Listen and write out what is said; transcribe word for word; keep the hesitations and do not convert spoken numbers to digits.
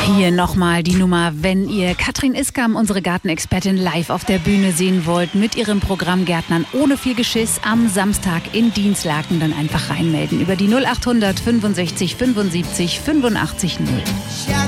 Hier nochmal die Nummer, wenn ihr Katrin Iskam, unsere Gartenexpertin, live auf der Bühne sehen wollt mit ihrem Programm Gärtnern ohne viel Geschiss am Samstag in Dinslaken, dann einfach reinmelden über die null acht hundert fünfundsechzig fünfundsiebzig fünfundachtzig null.